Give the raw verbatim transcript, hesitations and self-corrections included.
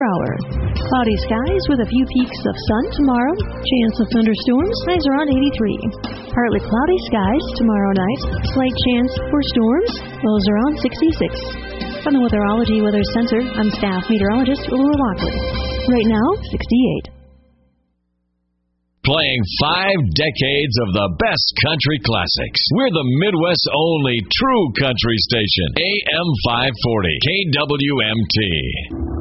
hour. Cloudy skies with a few peaks of sun tomorrow. Chance of thunderstorms. Highs around eighty-three. Partly cloudy skies tomorrow night. Slight chance for storms. Lows around sixty-six. From the Weatherology Weather Center, I'm staff meteorologist Laura Lockley. Right now, sixty-eight. Playing five decades of the best country classics. We're the Midwest's only true country station. A M five forty, K W M T.